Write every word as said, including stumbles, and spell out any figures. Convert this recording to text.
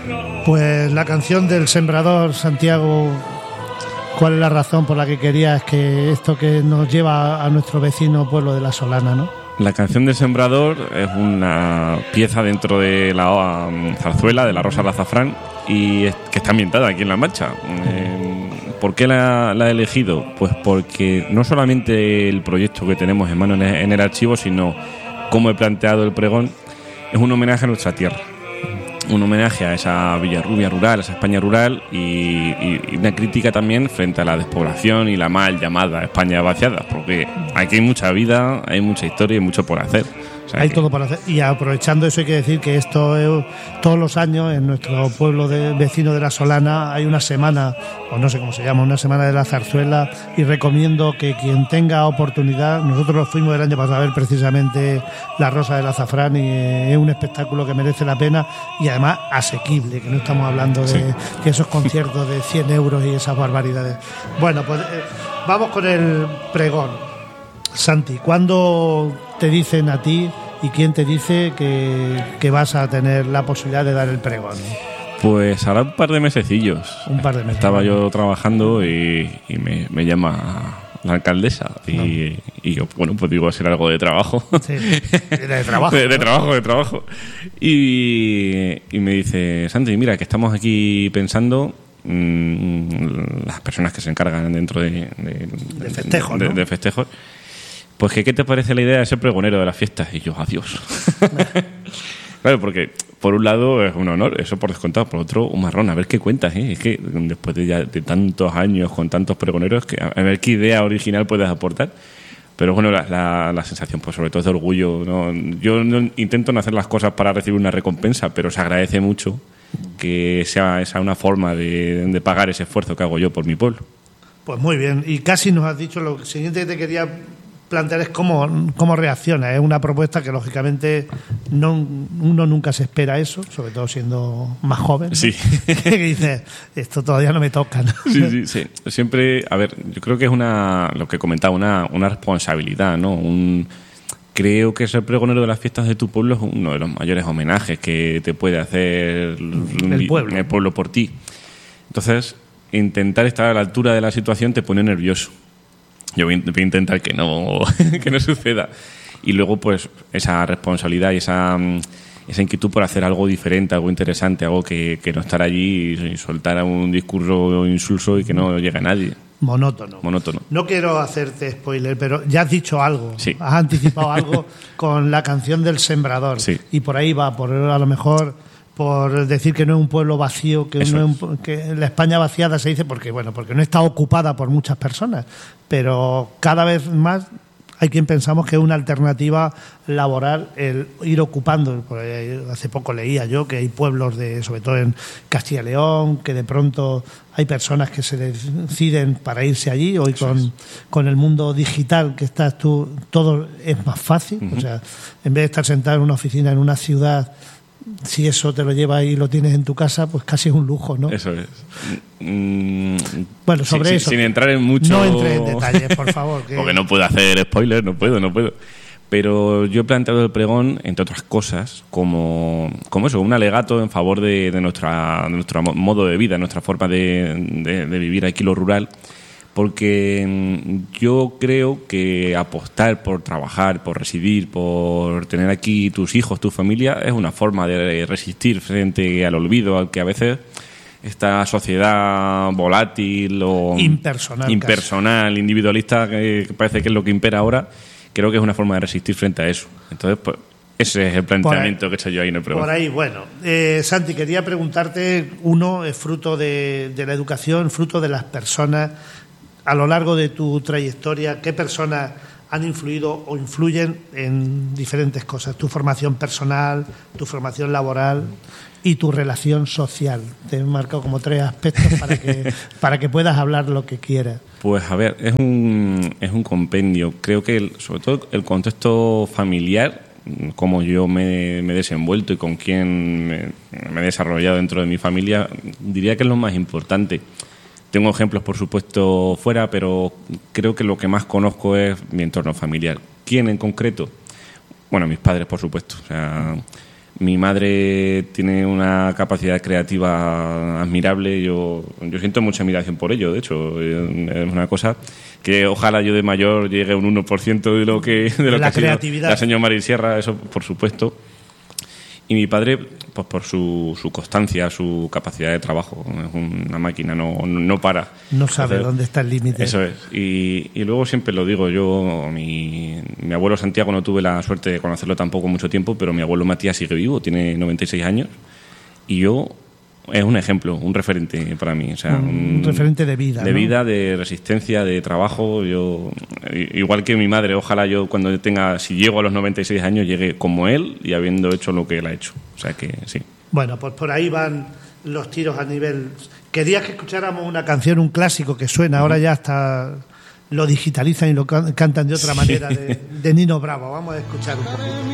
Pues la canción del Sembrador, Santiago, ¿cuál es la razón por la que querías que esto que nos lleva a nuestro vecino pueblo de La Solana, ¿no? La canción del Sembrador es una pieza dentro de la um, zarzuela de La Rosa del Azafrán y es, que está ambientada aquí en La Mancha. Eh, ¿Por qué la, la he elegido? Pues porque no solamente el proyecto que tenemos en mano en el, en el archivo, sino cómo he planteado el pregón, es un homenaje a nuestra tierra. Un homenaje a esa Villarrubia rural, a esa España rural y, y, y una crítica también frente a la despoblación y la mal llamada España vaciada, porque aquí hay mucha vida, hay mucha historia y mucho por hacer. O sea, hay que... todo por hacer. Y aprovechando eso hay que decir que esto es, todos los años en nuestro pueblo de, vecino de La Solana hay una semana, o no sé cómo se llama, una semana de la zarzuela, y recomiendo que quien tenga oportunidad, nosotros fuimos el año pasado a ver precisamente La Rosa del Azafrán y es un espectáculo que merece la pena y además asequible, que no estamos hablando de sí. que esos conciertos de cien euros y esas barbaridades. Bueno, pues eh, vamos con el pregón. Santi, ¿cuándo te dicen a ti y quién te dice que, que vas a tener la posibilidad de dar el pregón? Pues hará un par de mesecillos. Un par de meses. Estaba yo trabajando y, y me, me llama la alcaldesa y, no. y yo, bueno, pues digo, será algo de trabajo. Sí, de trabajo. de, de ¿no? trabajo, de trabajo. Y, y me dice, Santi, mira, que estamos aquí pensando... Mmm, las personas que se encargan dentro de, de, de festejos, de, ¿no? de, de festejos, pues que qué te parece la idea de ser pregonero de las fiestas. Y yo, adiós. Claro, porque por un lado es un honor, eso por descontado, por otro un marrón, a ver qué cuentas, ¿eh? Es que después de ya de tantos años con tantos pregoneros, que a ver qué idea original puedes aportar. Pero bueno, la, la, la sensación, pues sobre todo es de orgullo, ¿no? Yo no intento no hacer las cosas para recibir una recompensa, pero se agradece mucho que sea esa una forma de, de pagar ese esfuerzo que hago yo por mi pueblo. Pues muy bien, y casi nos has dicho lo siguiente que te quería plantear es cómo, cómo reacciona. Es una propuesta que lógicamente no, uno nunca se espera eso, sobre todo siendo más joven, ¿no? Sí. Que dices, esto todavía no me toca, ¿no? Sí, sí, sí. Siempre, a ver, yo creo que es una, lo que comentaba, una, una responsabilidad, ¿no? Un... Creo que ser pregonero de las fiestas de tu pueblo es uno de los mayores homenajes que te puede hacer el pueblo, el pueblo por ti. Entonces, intentar estar a la altura de la situación te pone nervioso. Yo voy a intentar que no, que no suceda. Y luego, pues, esa responsabilidad y esa, esa inquietud por hacer algo diferente, algo interesante, algo que, que no estar allí y soltar un discurso insulso y que no llegue a nadie. Monótono. Monótono. No quiero hacerte spoiler, pero ya has dicho algo. Sí. Has anticipado algo con la canción del Sembrador. Sí. Y por ahí va, por a lo mejor por decir que no es un pueblo vacío, que, no es un, que la España vaciada se dice porque bueno, porque no está ocupada por muchas personas, pero cada vez más hay quien pensamos que es una alternativa laboral el ir ocupando. Hace poco leía yo que hay pueblos, de sobre todo en Castilla y León, que de pronto hay personas que se deciden para irse allí. Hoy con, con el mundo digital que estás tú, todo es más fácil. Uh-huh. O sea, en vez de estar sentado en una oficina en una ciudad, si eso te lo llevas y lo tienes en tu casa, pues casi es un lujo, ¿no? Eso es. Mm, bueno, sobre sí, eso. Sin entrar en mucho... No entre en detalles, por favor. Que... Porque no puedo hacer spoilers, no puedo, no puedo. Pero yo he planteado el pregón, entre otras cosas, como, como eso, un alegato en favor de, de, nuestra, de nuestro modo de vida, nuestra forma de, de, de vivir aquí lo rural, porque yo creo que apostar por trabajar, por residir, por tener aquí tus hijos, tu familia, es una forma de resistir frente al olvido, al que a veces esta sociedad volátil o impersonal, impersonal individualista, que parece que es lo que impera ahora, creo que es una forma de resistir frente a eso. Entonces, pues ese es el planteamiento ahí, que he hecho yo ahí en el programa. Por ahí, bueno. Eh, Santi, quería preguntarte, uno, es fruto de, de la educación, fruto de las personas. A lo largo de tu trayectoria, ¿qué personas han influido o influyen en diferentes cosas? Tu formación personal, tu formación laboral y tu relación social. Te he marcado como tres aspectos para que, para que puedas hablar lo que quieras. Pues a ver, es un, es un compendio. Creo que el, sobre todo el contexto familiar, cómo yo me, me he desenvuelto y con quién me, me he desarrollado dentro de mi familia, diría que es lo más importante. Tengo ejemplos, por supuesto, fuera, pero creo que lo que más conozco es mi entorno familiar. ¿Quién en concreto? Bueno, mis padres, por supuesto. O sea, Mi madre tiene una capacidad creativa admirable. Yo, yo siento mucha admiración por ello, de hecho. Es una cosa que ojalá yo de mayor llegue a un uno por ciento de lo que, de lo la que creatividad. ha sido la señora Mari Sierra, eso por supuesto. Y mi padre, pues por su, su constancia, su capacidad de trabajo. Es una máquina, no, no para. No sabe Entonces, dónde está el límite. Eso es. Y, y luego siempre lo digo, yo, mi, mi abuelo Santiago no tuve la suerte de conocerlo tampoco mucho tiempo, pero mi abuelo Matías sigue vivo, tiene noventa y seis años. Y yo, es un ejemplo, un referente para mí. O sea, un, un referente de vida. De ¿no? vida, de resistencia, de trabajo. Yo, igual que mi madre, ojalá yo cuando tenga, si llego a los noventa y seis años, llegue como él y habiendo hecho lo que él ha hecho. O sea que sí. Bueno, pues por ahí van los tiros a nivel... Querías que escucháramos una canción, un clásico que suena, ahora ya hasta lo digitalizan y lo cantan de otra manera, de, de Nino Bravo. Vamos a escuchar un poquito.